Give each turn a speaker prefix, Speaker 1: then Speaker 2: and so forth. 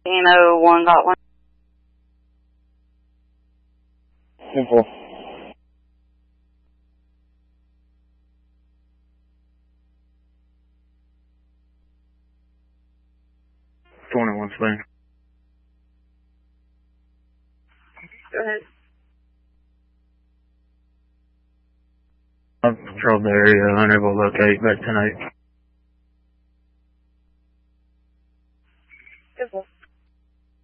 Speaker 1: 1 got one.
Speaker 2: Simple. One Spain.
Speaker 1: Go ahead.
Speaker 2: I've patrolled the area, unable to locate back tonight.